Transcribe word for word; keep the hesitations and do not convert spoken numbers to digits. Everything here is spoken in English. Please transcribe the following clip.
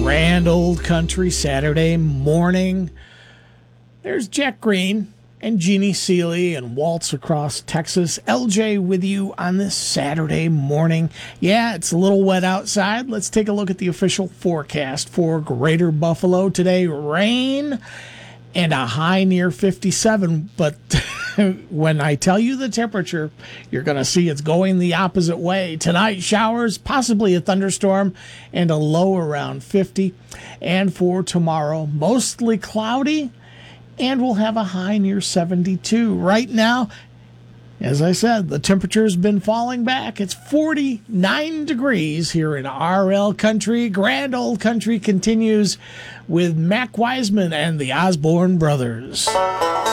Grand Old Country Saturday morning. There's Jack Green and Jeannie Seeley and Waltz Across Texas. L J with you on this Saturday morning. Yeah, it's a little wet outside. Let's take a look at the official forecast for Greater Buffalo today. Rain and a high near fifty-seven, but when I tell you the temperature, you're going to see it's going the opposite way. Tonight, showers, possibly a thunderstorm, and a low around fifty. And for tomorrow, mostly cloudy, and we'll have a high near seventy-two. Right now, as I said, the temperature's been falling back. It's forty-nine degrees here in R L Country. Grand Old Country continues with Mac Wiseman and the Osborne Brothers.